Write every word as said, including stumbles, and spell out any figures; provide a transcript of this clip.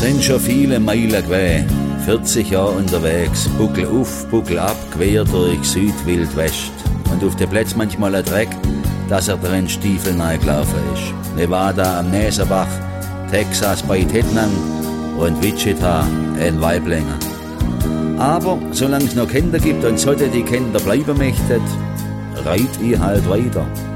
sind schon viele Meilen gewesen, vierzig Jahre unterwegs, Buckel auf, Buckel ab, quer durch Südwild West. Und auf der Plätz manchmal ein Dreck, dass er drin Stiefel reingelaufen ist. Nevada am Näserbach, Texas bei Tettnang und Wichita in Waiblingen. Aber solange es noch Kinder gibt und sollte die Kinder bleiben möchten, reit ich halt weiter.